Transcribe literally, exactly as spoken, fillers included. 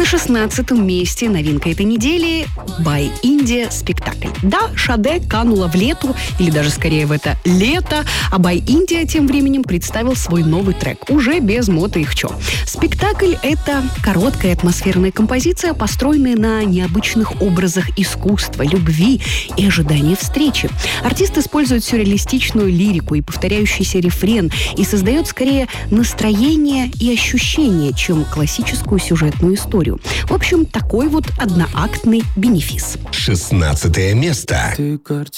На шестнадцатом месте новинка этой недели «By India» спектакль. Да, Шаде канула в лету, или даже скорее в это лето, а «By India» тем временем представил свой новый трек, уже без Мото и Хчо. Спектакль — это короткая атмосферная композиция, построенная на необычных образах искусства, любви и ожидания встречи. Артист использует сюрреалистичную лирику и повторяющийся рефрен и создает скорее настроение и ощущение, чем классическую сюжетную историю. В общем, такой вот одноактный бенефис. Шестнадцатое место.